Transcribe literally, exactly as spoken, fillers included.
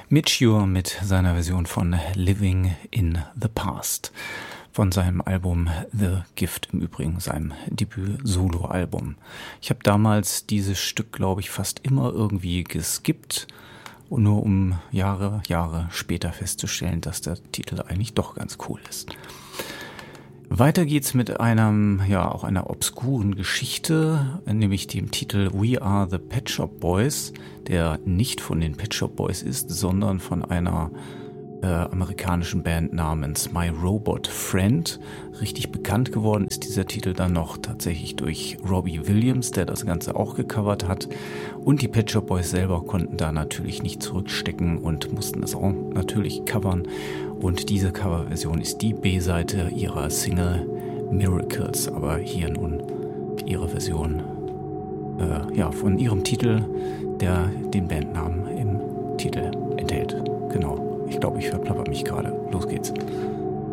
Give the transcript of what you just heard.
Midge Ure mit seiner Version von Living in the Past von seinem Album The Gift, im Übrigen seinem Debüt-Solo-Album. Ich habe damals dieses Stück, glaube ich, fast immer irgendwie geskippt, nur um Jahre, Jahre später festzustellen, dass der Titel eigentlich doch ganz cool ist. Weiter geht's mit einem, ja, auch einer obskuren Geschichte, nämlich dem Titel We Are the Pet Shop Boys, der nicht von den Pet Shop Boys ist, sondern von einer äh, amerikanischen Band namens My Robot Friend. Richtig bekannt geworden ist dieser Titel dann noch tatsächlich durch Robbie Williams, der das Ganze auch gecovert hat. Und die Pet Shop Boys selber konnten da natürlich nicht zurückstecken und mussten es auch natürlich covern. Und diese Coverversion ist die B-Seite ihrer Single Miracles, aber hier nun ihre Version äh, ja, von ihrem Titel, der den Bandnamen im Titel enthält. Genau, ich glaube, ich verplapper mich gerade. Los geht's.